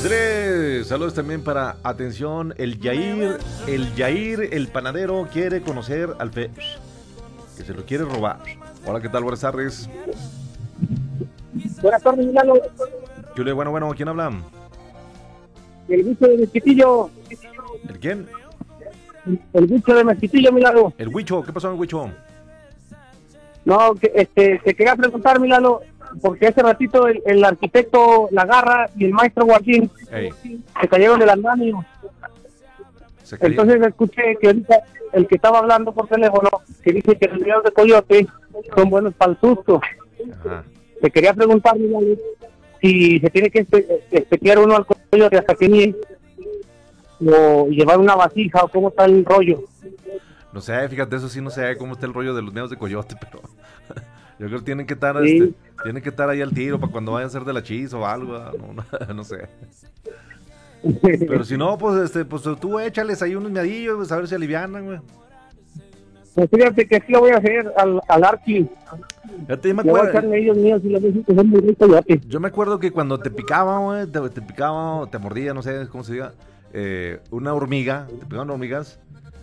Saludos también para, atención, el Yair, el panadero, quiere conocer al Fer, que se lo quiere robar. Hola, ¿qué tal? Buenas tardes. Buenas tardes, Milano. Julio, bueno, ¿quién habla? El bicho de Mezquitillo. ¿El quién? El bicho de Mezquitillo, Milano. El Huicho, ¿qué pasó, el Huicho? No, que te quería preguntar, Milano, porque hace ratito el arquitecto Lagarra y el maestro Joaquín se cayeron del andamio. Entonces escuché que ahorita el que estaba hablando por teléfono, que dice que los videos de coyote son buenos para el susto. Ajá. Te quería preguntar, Milano, si se tiene que espetear uno al coyote hasta que nie, o llevar una vasija, o cómo está el rollo. No sé, fíjate, eso sí no sé cómo está el rollo de los miedos de coyote, pero yo creo que tienen que estar, Sí. tienen que estar ahí al tiro para cuando vayan a ser de la chis o algo, no sé. Pero si no, pues tú échales ahí unos miadillos, pues, a ver si alivianan, güey. Pues fíjate que sí lo voy a hacer al Arqui. Fíjate, Le voy a echar medios míos y le voy a decir que son muy ricos coyote. yo me acuerdo que cuando te picaba, güey, te picaba o te mordía, no sé cómo se diga, una hormiga, te picaban hormigas,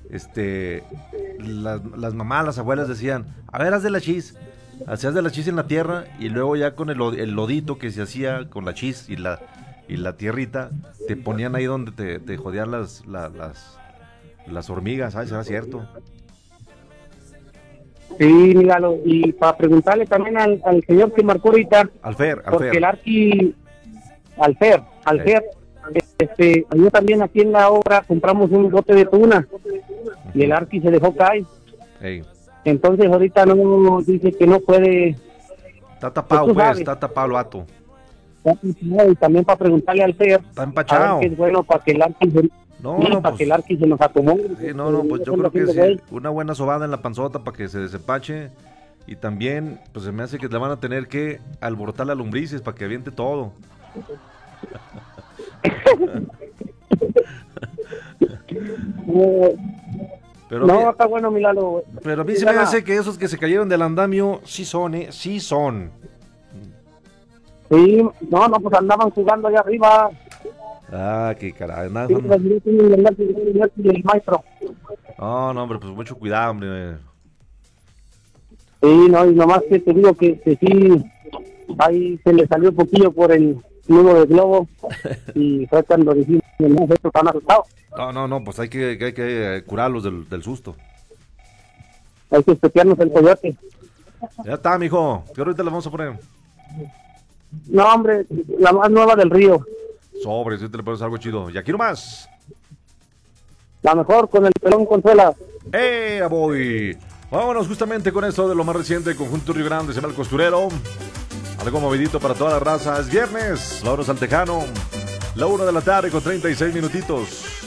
las mamás, las abuelas decían, a ver, haz de la chis. Hacías de la chis en la tierra y luego ya con el lodito que se hacía con la chis y la tierrita, te ponían ahí donde te jodían las hormigas, ¿sabes? Era cierto. Sí, míralo. Y para preguntarle también al señor que marcó ahorita, Al Fer. porque el Arqui, al Fer, yo también aquí en la obra compramos un bote de tuna y el Arqui se dejó caer. Ey. Entonces ahorita no dice que no puede. Está tapado, Pues tú pues, sabes. está tapado el vato. Y también para preguntarle al Fer, Está empachado. a ver qué es bueno para que el Arqui Pues, que el Arqui se nos acomode. sí, pues yo creo que sí, una buena sobada en la panzota para que se desempache. Y también, pues se me hace que le van a tener que alborotar las lombrices para que aviente todo. Pero, No, está bueno, Milano. pero a mí se me hace que esos que se cayeron del andamio sí son, sí son. Sí, no, pues andaban jugando allá arriba. Ah, qué caray. Sí, el maestro. No, hombre, pues mucho cuidado, hombre. Sí, no, y nomás que te digo que sí, ahí se le salió un poquillo por el nudo del globo y fue cuando dijimos, no, estos están asustados. No, pues hay que curarlos del susto. Hay que espetearnos el coyote. Ya está, mijo. ¿Qué ahorita le vamos a poner? No, hombre, la más nueva del río. Sobre, si te le pones algo chido. Y aquí nomás. La mejor con el pelón Consuela. Boy! Vámonos justamente con esto de lo más reciente. Conjunto Río Grande, se llama El Costurero. Algo movidito para toda la raza. Es viernes, vámonos al Tejano. La 1 de la tarde con 36 minutitos.